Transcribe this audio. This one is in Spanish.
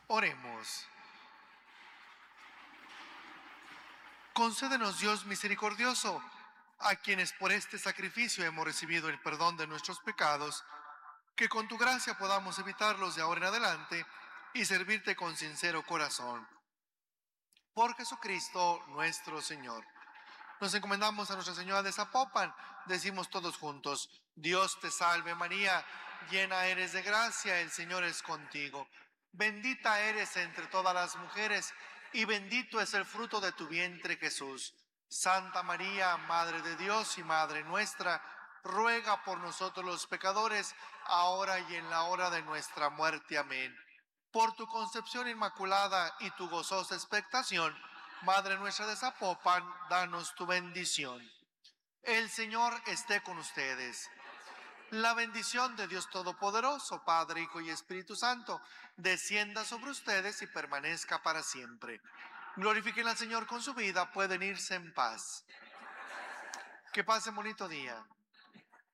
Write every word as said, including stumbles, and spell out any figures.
Oremos. Concédenos, Dios misericordioso, a quienes por este sacrificio hemos recibido el perdón de nuestros pecados, que con tu gracia podamos evitarlos de ahora en adelante y servirte con sincero corazón. Por Jesucristo nuestro Señor. Nos encomendamos a Nuestra Señora de Zapopan. Decimos todos juntos: Dios te salve María, llena eres de gracia, el Señor es contigo. Bendita eres entre todas las mujeres y bendito es el fruto de tu vientre, Jesús. Santa María, Madre de Dios y Madre nuestra, ruega por nosotros los pecadores, ahora y en la hora de nuestra muerte. Amén. Por tu concepción inmaculada y tu gozosa expectación, Madre nuestra de Zapopan, danos tu bendición. El Señor esté con ustedes. La bendición de Dios Todopoderoso, Padre, Hijo y Espíritu Santo, descienda sobre ustedes y permanezca para siempre. Glorifiquen al Señor con su vida, pueden irse en paz. Que pasen bonito día.